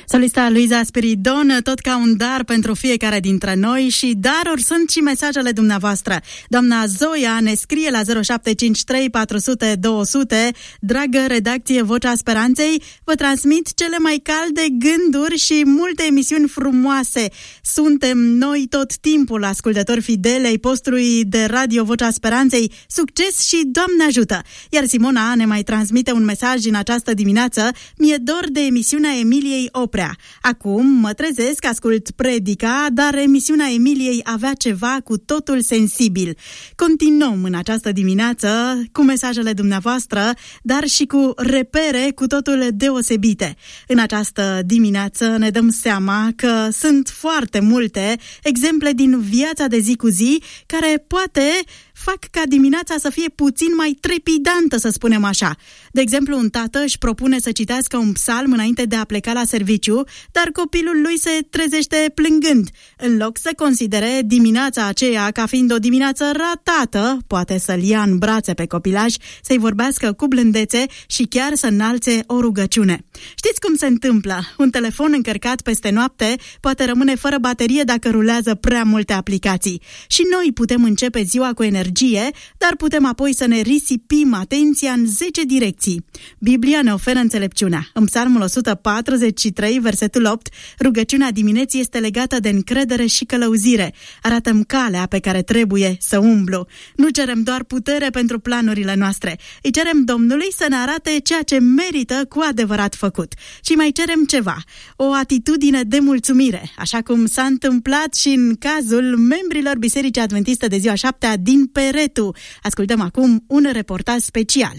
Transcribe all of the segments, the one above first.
Solista Luiza Spiridon, tot ca un dar pentru fiecare dintre noi și daruri sunt și mesajele dumneavoastră. Doamna Zoia ne scrie la 0753 400 200: dragă redacție Vocea Speranței, vă transmit cele mai calde gânduri și multe emisiuni frumoase. Suntem noi tot timpul ascultători fideli ai postului de radio Vocea Speranței. Succes și Doamne ajută! Iar Simona ne mai transmite un mesaj în această dimineață: mi-e dor de emisiunea Emiliei Oprea. Acum mă trezesc, ascult predica, dar emisiunea Emiliei avea ceva cu totul sensibil. Continuăm în această dimineață cu mesajele dumneavoastră, dar și cu repere cu totul deosebite. În această dimineață ne dăm seama că sunt foarte multe exemple din viața de zi cu zi care poate fac ca dimineața să fie puțin mai trepidantă, să spunem așa. De exemplu, un tată își propune să citească un psalm înainte de a pleca la serviciu, dar copilul lui se trezește plângând. În loc să considere dimineața aceea ca fiind o dimineață ratată, poate să-l ia în brațe pe copilaj, să-i vorbească cu blândețe și chiar să înalțe o rugăciune. Știți cum se întâmplă? Un telefon încărcat peste noapte poate rămâne fără baterie dacă rulează prea multe aplicații. Și noi putem începe ziua cu energie, dar putem apoi să ne risipim atenția în 10 direcții. Biblia ne oferă înțelepciunea. În Psalmul 143, versetul 8, rugăciunea dimineții este legată de încredere și călăuzire. Arată-mi calea pe care trebuie să umblu. Nu cerem doar putere pentru planurile noastre. Îi cerem Domnului să ne arate ceea ce merită cu adevărat făcut. Și mai cerem ceva, o atitudine de mulțumire, așa cum s-a întâmplat și în cazul membrilor Bisericii Adventiste de ziua 7-a din Peretu. Ascultăm acum un reportaj special.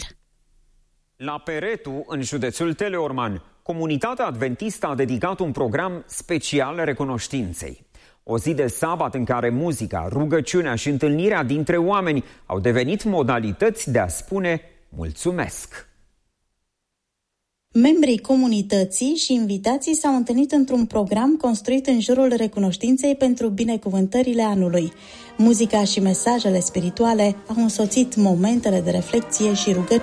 La Peretu, în județul Teleorman, comunitatea adventistă a dedicat un program special recunoștinței. O zi de sabat în care muzica, rugăciunea și întâlnirea dintre oameni au devenit modalități de a spune mulțumesc. Membrii comunității și invitații s-au întâlnit într-un program construit în jurul recunoștinței pentru binecuvântările anului. Muzica și mesajele spirituale au însoțit momentele de reflecție și rugăciune.